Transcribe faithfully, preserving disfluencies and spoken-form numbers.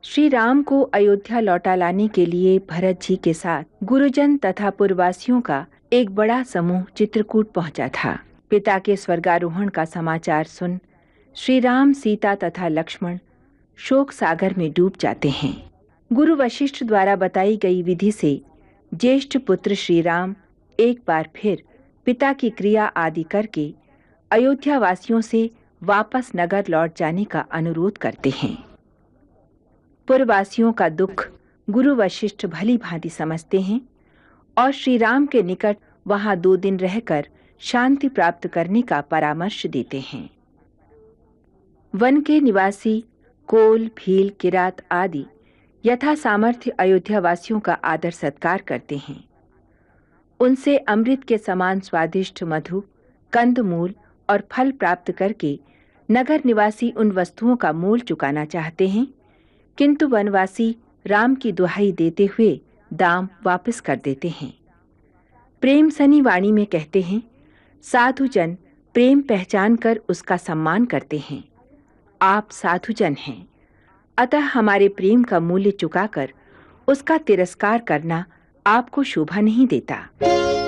श्री राम को अयोध्या लौटा लाने के लिए भरत जी के साथ गुरुजन तथा पुरवासियों का एक बड़ा समूह चित्रकूट पहुंचा था। पिता के स्वर्गारोहण का समाचार सुन श्री राम, सीता तथा लक्ष्मण शोक सागर में डूब जाते हैं। गुरु वशिष्ठ द्वारा बताई गई विधि से ज्येष्ठ पुत्र श्री राम एक बार फिर पिता की क्रिया आदि करके अयोध्या वासियों से वापस नगर लौट जाने का अनुरोध करते हैं। पुरवासियों का दुख गुरु वशिष्ठ भली भांति समझते हैं और श्री राम के निकट वहां दो दिन रहकर शांति प्राप्त करने का परामर्श देते हैं। वन के निवासी कोल, भील, किरात आदि यथा सामर्थ्य अयोध्या वासियों का आदर सत्कार करते हैं। उनसे अमृत के समान स्वादिष्ट मधु, कंदमूल और फल प्राप्त करके नगर निवासी उन वस्तुओं का मूल चुकाना चाहते हैं, किंतु वनवासी राम की दुहाई देते हुए दाम वापस कर देते हैं। प्रेम सनी वाणी में कहते हैं, साधुजन प्रेम पहचान कर उसका सम्मान करते हैं। आप साधुजन हैं, अतः हमारे प्रेम का मूल्य चुकाकर उसका तिरस्कार करना आपको शोभा नहीं देता।